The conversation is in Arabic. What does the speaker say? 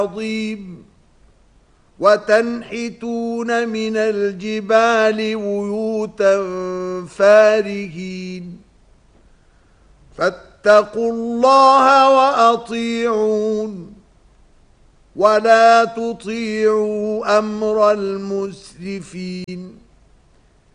عظيم وتنحتون من الجبال بيوتا فارهين فاتقوا الله وأطيعون ولا تطيعوا أمر المسرفين